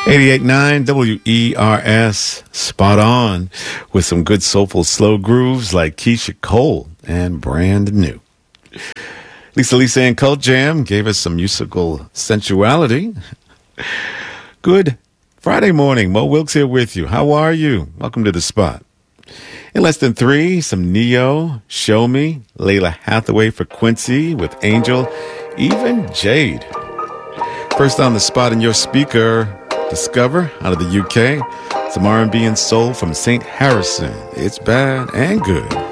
88.9 WERS, spot on with some good soulful slow grooves like Keisha Cole and Brand New. Lisa and Cult Jam gave us some musical sensuality. Good Friday morning. Mo Wilkes here with you. How are you? Welcome to the spot. In less than 3, some Neo, Show Me, Layla Hathaway for Quincy with Angel, even Jade. First on the spot in your speaker, Discover out of the UK. Some R&B and soul from St. Harrison. It's bad and good.